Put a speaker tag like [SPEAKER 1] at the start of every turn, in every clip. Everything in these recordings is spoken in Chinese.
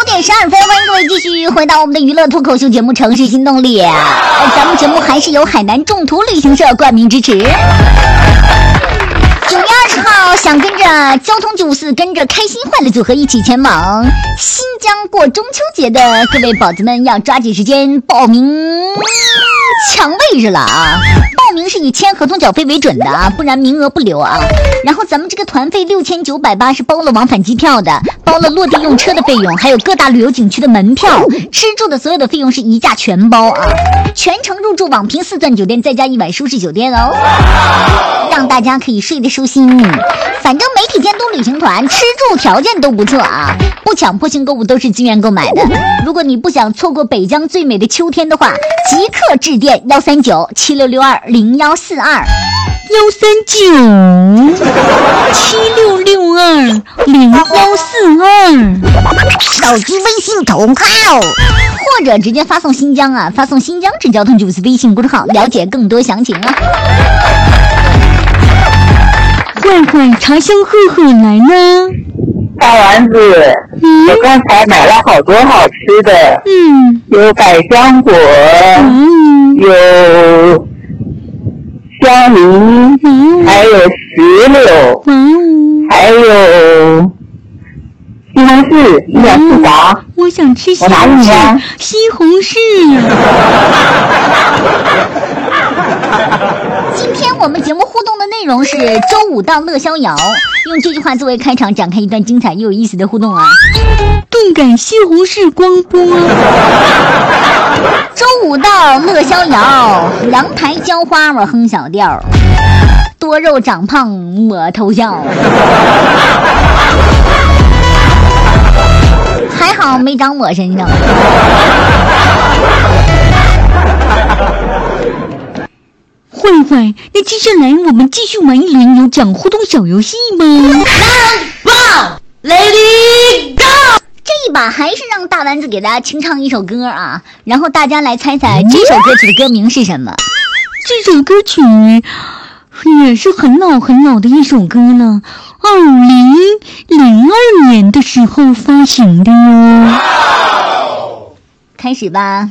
[SPEAKER 1] 9点12分，欢迎各位继续回到我们的娱乐脱口秀节目《城市新动力》。咱们节目还是由海南众途旅行社冠名支持。9月20号，想跟着交通94，跟着开心坏的组合一起前往新疆过中秋节的各位宝子们，要抓紧时间报名抢位置了啊！报名是以签合同缴费为准的啊，不然名额不留啊。然后咱们这个团费6980是包了往返机票的，包了落地用车的费用，还有各大旅游景区的门票，吃住的所有的费用是一价全包啊！全程入住网评4钻酒店，再加1晚舒适酒店哦，让大家可以睡得舒心。反正媒体监督旅行团吃住条件都不错啊，不强迫性购物，都是自愿购买的。如果你不想错过北疆最美的秋天的话，即刻致电13976620142。13976620142，手机微信投号，或者直接发送新疆啊，发送新疆至交通94微信公众号，了解更多详情啊。
[SPEAKER 2] 坏坏茶香赫赫来呢。
[SPEAKER 3] 大丸子，我刚才买了好多好吃的，有百香果，有香梨，还有石榴，还有西红柿，你想吃啥？
[SPEAKER 2] 我想吃西
[SPEAKER 3] 红柿。
[SPEAKER 2] 西红柿。
[SPEAKER 1] 今天我们节目互动的内容是周五到乐逍遥，用这句话作为开场，展开一段精彩又有意思的互动啊！
[SPEAKER 2] 动感西红柿光波。
[SPEAKER 1] 周五到乐逍遥，阳台浇花我哼小调，多肉长胖我偷笑。还好没长我身上。
[SPEAKER 2] 坏坏，那接下来我们继续玩一轮有奖互动小游戏吗？
[SPEAKER 1] Lady Go！ 这一把还是让大丸子给大家清唱一首歌啊，然后大家来猜猜这首歌曲的歌名是什么？
[SPEAKER 2] 这首歌曲也是很老很老的一首歌了，2002年的时候发行的哟。
[SPEAKER 1] 开始吧。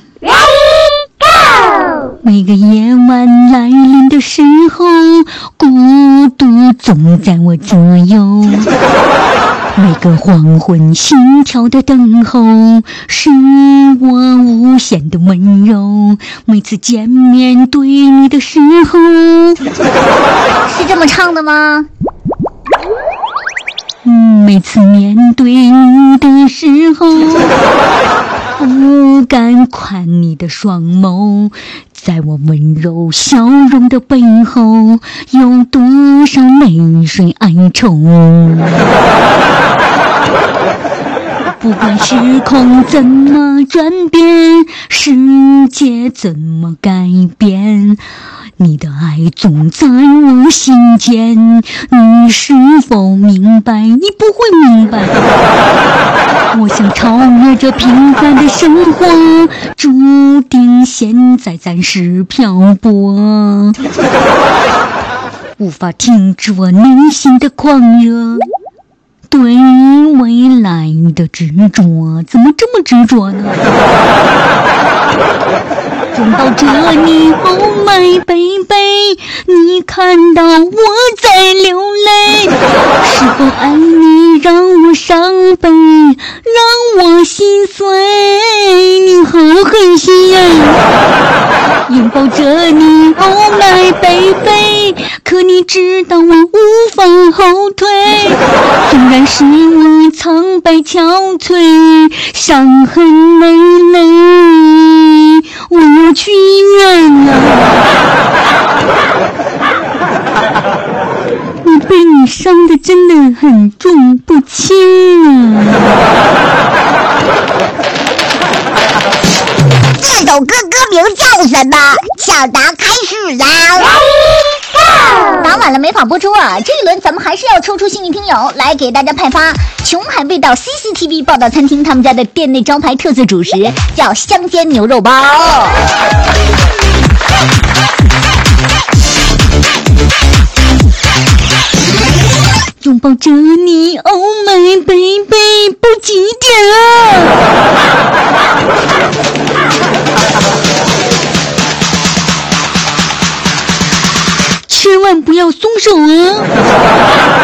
[SPEAKER 2] 每个夜晚来临的时候，孤独总在我左右。每个黄昏心跳的等候，是我无限的温柔。每次见面对你的时候，
[SPEAKER 1] 是这么唱的吗？
[SPEAKER 2] 每次面对你的时候，不敢看你的双眸，在我温柔笑容的背后，有多少泪水哀愁。不管时空怎么转变，世界怎么改变，你的爱总在我心间。你是否明白？你不会明白。我想超越这平凡的生活，注定现在暂时漂泊，无法停止我内心的狂热，对未来的执着。怎么这么执着呢？拥抱着你 Oh my baby， 你看到我在流泪，是否爱你让我伤悲，让我心碎，你好狠心呀。拥抱着你 Oh my baby， 可你知道我无法后退，纵然是我苍白憔悴，伤痕累累，我要去医院了。我被你伤得真的很重不轻啊。
[SPEAKER 1] 这首歌歌名叫什么？抢答开始啦！答晚了没法播出啊！这一轮咱们还是要抽出幸运听友来给大家派发琼海味道 CCTV 报道餐厅他们家的店内招牌特色主食，叫香煎牛肉包。
[SPEAKER 2] 拥抱着你 Oh my baby， 抱紧一点啊！千万不要松手啊！